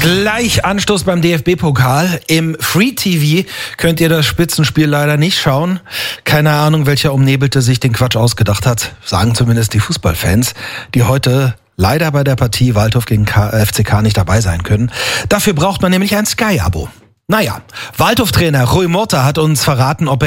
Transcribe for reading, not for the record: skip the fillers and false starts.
Gleich Anstoß beim DFB-Pokal. Im Free TV könnt ihr das Spitzenspiel leider nicht schauen. Keine Ahnung, welcher Umnebelte sich den Quatsch ausgedacht hat. Sagen zumindest die Fußballfans, die heute leider bei der Partie Waldhof gegen FCK nicht dabei sein können. Dafür braucht man nämlich ein Sky-Abo. Naja, Waldhof-Trainer Rui Murta hat uns verraten, ob er